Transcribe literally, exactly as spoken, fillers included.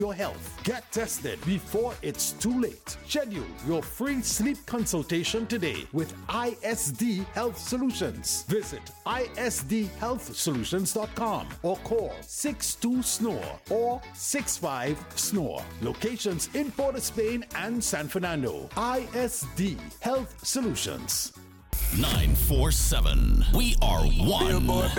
your health. Get tested before it's too late. Schedule your free sleep consultation today with I S D Health Solutions. Visit I S D health solutions dot com or call six two S N O R or six five S N O R. Locations in Port of Spain and San Fernando. I S D Health Solutions. nine four seven. We are one. Billboard,